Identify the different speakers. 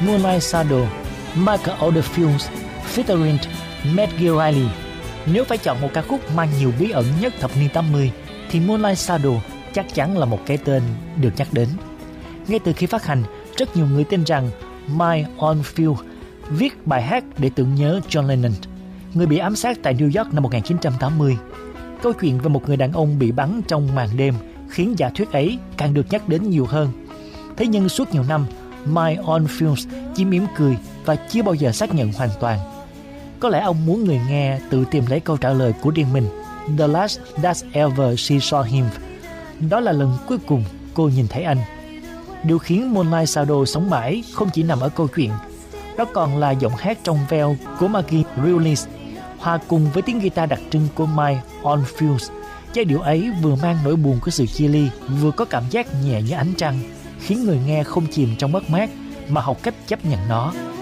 Speaker 1: Moonlight Shadow, Michael Oldfield featuring Maggie Riley. Nếu phải chọn một ca khúc mang nhiều bí ẩn nhất thập niên 80 thì Moonlight Shadow chắc chắn là một cái tên được nhắc đến. Ngay từ khi phát hành, rất nhiều người tin rằng Mike Oldfield viết bài hát để tưởng nhớ John Lennon, người bị ám sát tại New York năm 1980. Câu chuyện về một người đàn ông bị bắn trong màn đêm khiến giả thuyết ấy càng được nhắc đến nhiều hơn. Thế nhưng suốt nhiều năm, Mike Oldfield chỉ mỉm cười và chưa bao giờ xác nhận hoàn toàn. Có lẽ ông muốn người nghe tự tìm lấy câu trả lời của riêng mình. The last that ever she saw him. Đó là lần cuối cùng cô nhìn thấy anh. Điều khiến Moonlight Shadow sống mãi không chỉ nằm ở câu chuyện, đó còn là giọng hát trong veo của Maggie Riley, hòa cùng với tiếng guitar đặc trưng của Mike Oldfield. Giai điệu ấy vừa mang nỗi buồn của sự chia ly, vừa có cảm giác nhẹ như ánh trăng, khiến người nghe không chìm trong mất mát mà học cách chấp nhận nó.